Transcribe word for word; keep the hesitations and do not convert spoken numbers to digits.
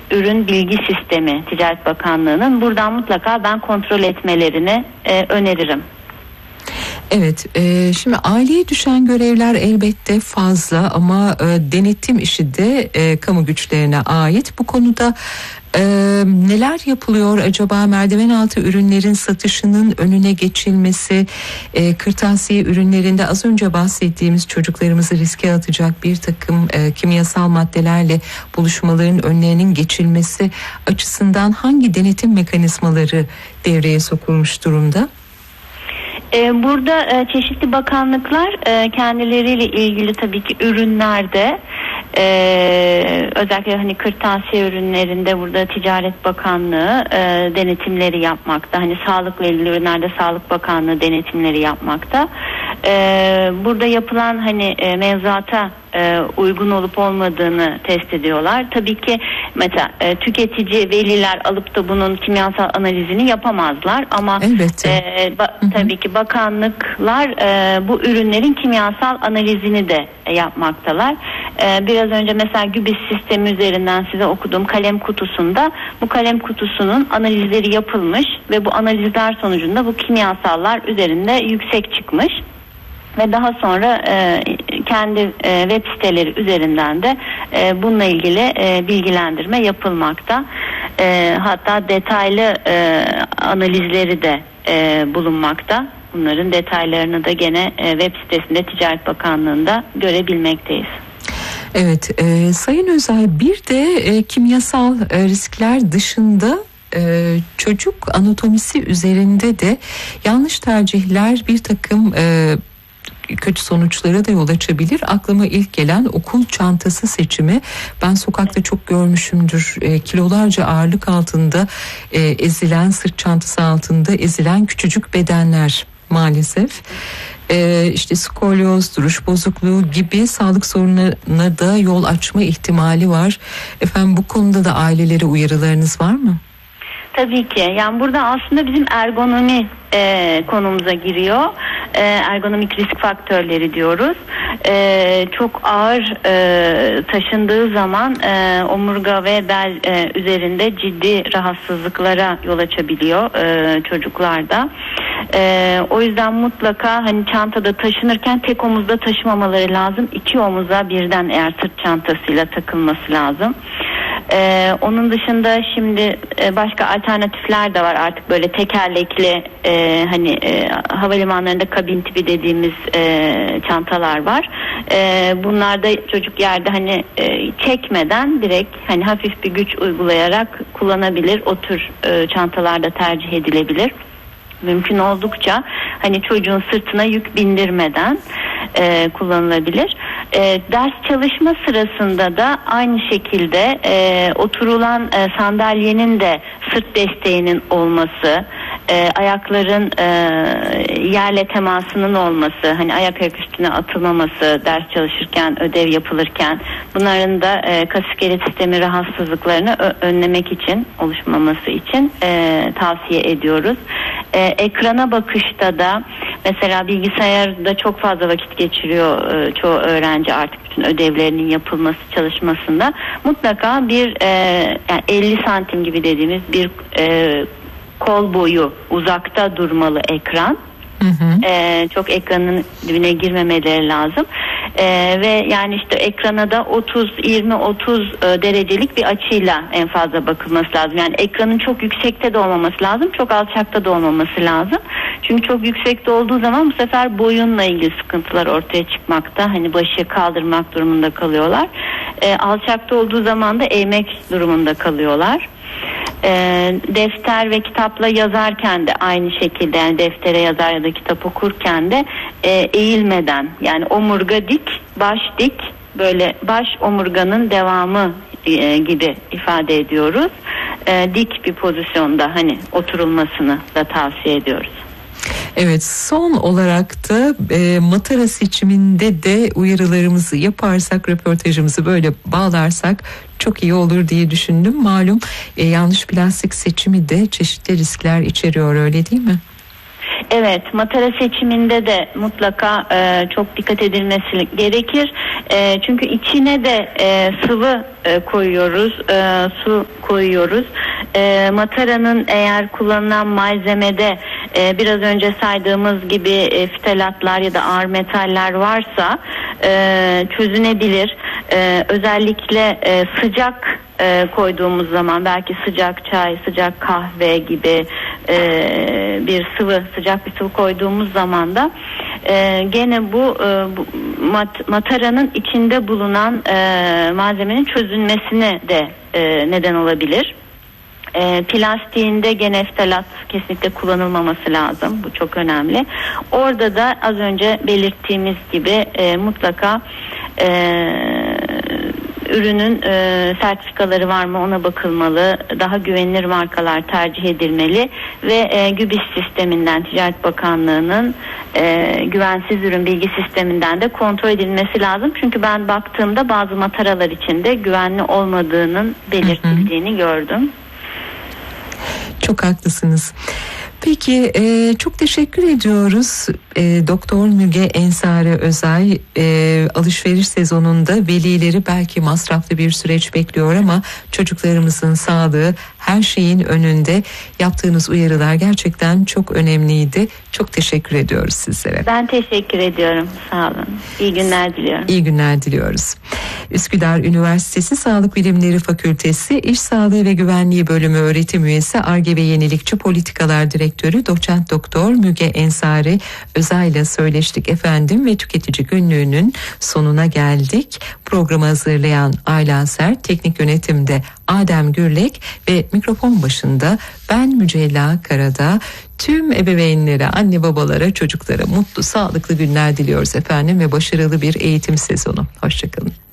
ürün bilgi sistemi Ticaret Bakanlığı'nın, buradan mutlaka ben kontrol etmelerini e, öneririm. Evet, e, şimdi aileye düşen görevler elbette fazla ama e, denetim işi de e, kamu güçlerine ait. Bu konuda e, neler yapılıyor acaba? Merdiven altı ürünlerin satışının önüne geçilmesi, e, kırtasiye ürünlerinde az önce bahsettiğimiz çocuklarımızı riske atacak bir takım e, kimyasal maddelerle buluşmaların önlerinin geçilmesi açısından hangi denetim mekanizmaları devreye sokulmuş durumda? Burada çeşitli bakanlıklar kendileriyle ilgili tabii ki ürünlerde, özellikle hani kırtasiye ürünlerinde burada Ticaret Bakanlığı denetimleri yapmakta. Hani sağlıkla ilgili ürünlerde Sağlık Bakanlığı denetimleri yapmakta. Burada yapılan hani mevzuata uygun olup olmadığını test ediyorlar. Tabii ki mesela tüketici, veliler alıp da bunun kimyasal analizini yapamazlar ama e, ba, tabii ki bakanlıklar e, bu ürünlerin kimyasal analizini de yapmaktalar. E, biraz önce mesela Gübis sistemi üzerinden size okuduğum kalem kutusunda bu kalem kutusunun analizleri yapılmış ve bu analizler sonucunda bu kimyasallar üzerinde yüksek çıkmış. Ve daha sonra e, kendi e, web siteleri üzerinden de e, bununla ilgili e, bilgilendirme yapılmakta. E, hatta detaylı e, analizleri de e, bulunmakta. Bunların detaylarını da gene e, web sitesinde Ticaret Bakanlığı'nda görebilmekteyiz. Evet, e, Sayın Özay, bir de e, kimyasal e, riskler dışında e, çocuk anatomisi üzerinde de yanlış tercihler bir takım e, kötü sonuçlara da yol açabilir. Aklıma ilk gelen okul çantası seçimi. Ben sokakta çok görmüşümdür. E, kilolarca ağırlık altında e, ezilen, sırt çantası altında ezilen küçücük bedenler maalesef. E, işte skolyoz, duruş bozukluğu gibi sağlık sorunlarına da yol açma ihtimali var. Efendim, bu konuda da ailelere uyarılarınız var mı? Tabii ki. Yani burada aslında bizim ergonomi e, konumuza giriyor. E, ergonomik risk faktörleri diyoruz. E, çok ağır e, taşındığı zaman e, omurga ve bel e, üzerinde ciddi rahatsızlıklara yol açabiliyor e, çocuklarda. E, o yüzden mutlaka hani çantada taşınırken tek omuzda taşımamaları lazım. İki omuza birden eğer sırt çantasıyla takılması lazım. Ee, onun dışında şimdi e, başka alternatifler de var artık, böyle tekerlekli e, hani e, havalimanlarında kabin tipi dediğimiz e, çantalar var. E, bunlarda çocuk yerde hani e, çekmeden direkt hani hafif bir güç uygulayarak kullanabilir. O tür e, çantalarda tercih edilebilir. Mümkün oldukça hani çocuğun sırtına yük bindirmeden e, kullanılabilir. E, ders çalışma sırasında da aynı şekilde e, oturulan e, sandalyenin de sırt desteğinin olması, e, ayakların e, yerle temasının olması, hani ayak ayak üstüne atılmaması ders çalışırken, ödev yapılırken, bunların da e, kas iskelet sistemi rahatsızlıklarını ö- önlemek için, oluşmaması için e, tavsiye ediyoruz. E, ekrana bakışta da mesela bilgisayarda çok fazla vakit geçiriyor e, çoğu öğrenci artık bütün ödevlerinin yapılması çalışmasında. Mutlaka bir e, yani elli santim gibi dediğimiz bir e, kol boyu uzakta durmalı ekran. Hı hı. Ee, çok ekranın dibine girmemeleri lazım. Ee, ve yani işte ekrana da otuz yirmi otuz derecelik bir açıyla en fazla bakılması lazım. Yani ekranın çok yüksekte de olmaması lazım, çok alçakta da olmaması lazım. Çünkü çok yüksekte olduğu zaman bu sefer boyunla ilgili sıkıntılar ortaya çıkmakta. Hani başı kaldırmak durumunda kalıyorlar. Ee, alçakta olduğu zaman da eğmek durumunda kalıyorlar. E, defter ve kitapla yazarken de aynı şekilde, yani deftere yazar ya da kitap okurken de e, eğilmeden, yani omurga dik, baş dik, böyle baş omurganın devamı e, gibi ifade ediyoruz. E, dik bir pozisyonda hani oturulmasını da tavsiye ediyoruz. Evet, son olarak da e, matara seçiminde de uyarılarımızı yaparsak, röportajımızı böyle bağlarsak çok iyi olur diye düşündüm. Malum e, yanlış plastik seçimi de çeşitli riskler içeriyor, öyle değil mi? Evet, matara seçiminde de mutlaka e, çok dikkat edilmesi gerekir. E, çünkü içine de e, sıvı e, koyuyoruz, e, su koyuyoruz. E, mataranın eğer kullanılan malzemede e, biraz önce saydığımız gibi e, ftalatlar ya da ağır metaller varsa e, çözünebilir. E, özellikle e, sıcak e, koyduğumuz zaman, belki sıcak çay, sıcak kahve gibi e, bir sıvı, sıcak bir sıvı koyduğumuz zaman da e, gene bu, e, bu mat, mataranın içinde bulunan e, malzemenin çözünmesine de e, neden olabilir. E, plastiğinde gene ftalat kesinlikle kullanılmaması lazım. Bu çok önemli. Orada da az önce belirttiğimiz gibi e, mutlaka e, ürünün e, sertifikaları var mı ona bakılmalı. Daha güvenilir markalar tercih edilmeli ve e, GÜBİS sisteminden, Ticaret Bakanlığı'nın e, güvensiz ürün bilgi sisteminden de kontrol edilmesi lazım. Çünkü ben baktığımda bazı mataralar içinde güvenli olmadığının belirtildiğini hı hı. gördüm. Çok haklısınız. Peki e, çok teşekkür ediyoruz. E, Doktor Müge Ensare Özay, e, alışveriş sezonunda velileri belki masraflı bir süreç bekliyor ama çocuklarımızın sağlığı her şeyin önünde. Yaptığınız uyarılar gerçekten çok önemliydi. Çok teşekkür ediyoruz sizlere. Ben teşekkür ediyorum. Sağ olun. İyi günler diliyorum. İyi günler diliyoruz. Üsküdar Üniversitesi Sağlık Bilimleri Fakültesi İş Sağlığı ve Güvenliği Bölümü öğretim üyesi Ar-Ge ve Yenilikçi Politikalar Direktörü Doçent Doktor Müge Ensare Özay ile söyleştik efendim ve tüketici günlüğünün sonuna geldik. Programı hazırlayan Ayla Ser, teknik yönetimde Adem Gürlek ve mikrofon başında ben Mücella Karada. Tüm ebeveynlere, anne babalara, çocuklara mutlu, sağlıklı günler diliyoruz efendim ve başarılı bir eğitim sezonu. Hoşçakalın.